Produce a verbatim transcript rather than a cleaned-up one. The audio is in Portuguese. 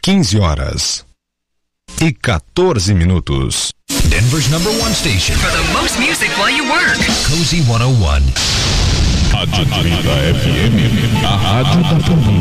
quinze horas e quatorze minutos. Denver's number one station for the most music while you work. Cozy cento e um. Rádio trinta F M, a rádio da família.